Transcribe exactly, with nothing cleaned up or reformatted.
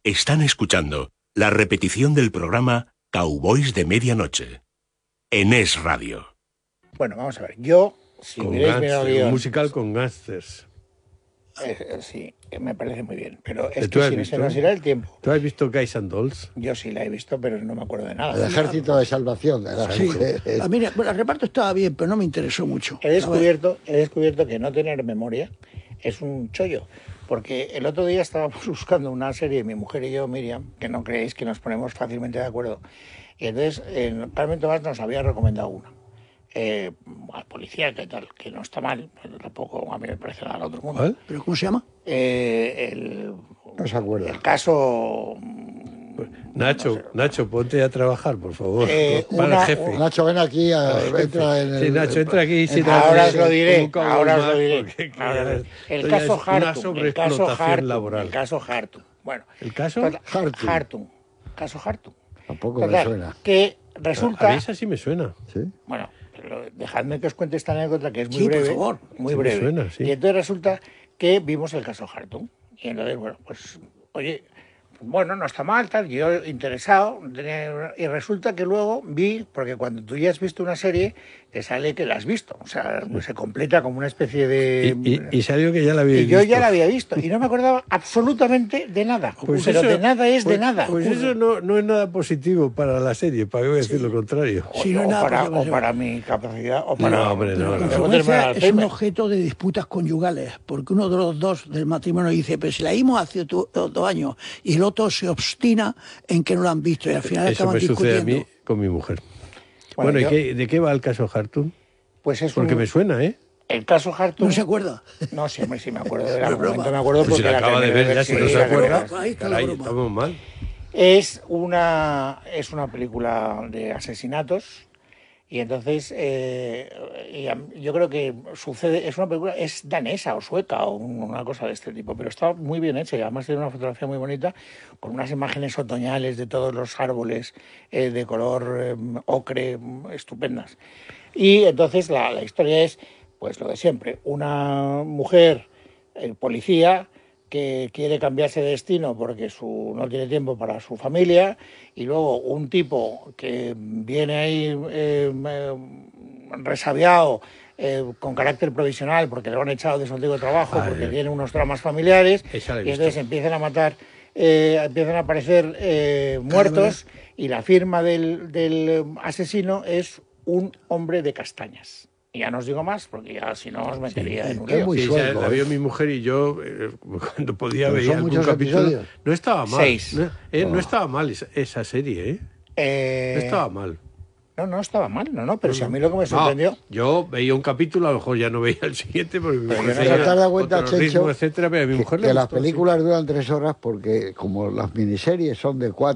Están escuchando la repetición del programa Cowboys de Medianoche en Es Radio. Bueno, vamos a ver. Yo, si con hubierais mirado el un guión, musical con gángsters. Eh, sí, me parece muy bien. Pero es ¿Tú que has si visto? se nos irá el tiempo. ¿Tú has visto Guys and Dolls? Yo sí la he visto, pero no me acuerdo de nada. El ejército de salvación de las Sí. mujeres. A mí, bueno, el reparto estaba bien, pero no me interesó mucho. He descubierto, he descubierto que no tener memoria es un chollo. Porque el otro día estábamos buscando una serie, mi mujer y yo, Miriam, que no creéis que nos ponemos fácilmente de acuerdo. Y entonces, eh, Carmen Tomás nos había recomendado una. Eh, al policía, que tal, que no está mal, pero tampoco a mí me parece nada al otro mundo. ¿Cuál? ¿Pero cómo se llama? Eh, el, No se acuerda. el caso... Nacho, no sé. Nacho, ponte a trabajar, por favor. Eh, Para una- el jefe. Nacho, ven aquí, a, entra en el... Sí, Nacho, entra aquí. y siéntate Ahora os lo como diré, un cowboy ahora os más, lo diré. porque Ahora os lo diré. esto El ya caso es una Hartung, el caso sobreexplotación Hartung, laboral. el caso Hartung. Bueno, ¿El caso? total- Hartung. Hartung, caso Hartung. Tampoco me Total, suena. que A resulta, mí esa sí me suena. ¿Sí? bueno, pero dejadme que os cuente esta anécdota que es muy Sí, por breve, favor. muy Sí me breve. suena, sí. Y entonces resulta que vimos el caso Hartung. Y entonces, bueno, pues, oye, bueno, no está mal, tal, yo interesado, tenía- y resulta que luego vi, porque cuando tú ya has visto una serie, te sale que la has visto, o sea, pues se completa como una especie de... Y, y- y salió que ya la había Y visto. yo ya la había visto, y no me acordaba absolutamente de nada, Pues pero eso- de nada es pues- de nada. Pues eso no, no es nada positivo para la serie, para qué voy a decir lo contrario. O, Sí, no es o nada para, positivo. o para mi capacidad, o para... No, hombre, no, Con no. Luego frecuencia termina el es un Alzheimer. objeto de disputas conyugales, porque uno de los dos del matrimonio dice, pero si la vimos hace tu- dos años, y el otro se obstina en que no la han visto, y al final Eso acaban me sucede a discutiendo. mí con mi mujer. Bueno, Bueno, ¿y yo- qué- de qué va el caso Hartung? Pues es Porque un- me suena, ¿eh? el caso Hartung... ¿No se acuerda? No, sí, hombre, sí me acuerdo del No es argumento, broma. me acuerdo Pues si porque la acaba de terminé ver ya, sí, si no se la acuerda. terminé. Ahí está la Caray, broma. estamos mal. Es una, es una película de asesinatos y entonces eh, y a- yo creo que sucede, es una película, es danesa o sueca o un- una cosa de este tipo, pero está muy bien hecha y además tiene una fotografía muy bonita con unas imágenes otoñales de todos los árboles eh, de color eh, ocre, mm, estupendas. Y entonces la, la historia es pues lo de siempre, una mujer, el policía, que quiere cambiarse de destino porque su, no tiene tiempo para su familia, y luego un tipo que viene ahí eh, eh, resabiado, eh, con carácter provisional porque le han echado de su antiguo trabajo, Ay, porque ay. tiene unos dramas familiares, Esa la he y entonces visto. empiezan a matar, eh, empiezan a aparecer eh, muertos, y la firma del, del asesino es un hombre de castañas. Y ya no os digo más, porque ya si no os metería en un es lío. muy Sí, suelto, esa la ¿eh? vio mi mujer y yo, eh, cuando podía Pero ver son algún muchos capítulo. episodios. No estaba mal. Seis. No, eh, no Oh. estaba mal esa, esa serie, ¿eh? Eh, No estaba mal. No, no estaba mal, no, no, pero si a mí lo que me No, sorprendió... yo veía un capítulo, a lo mejor ya no veía el siguiente porque mi Pero mujer yo no tenía sé- ¿Te has dado cuenta, otro ritmo, Chencho, etcétera, pero a mi que, mujer le que las gustó, sí. películas duran tres horas porque como las miniseries son de cuatro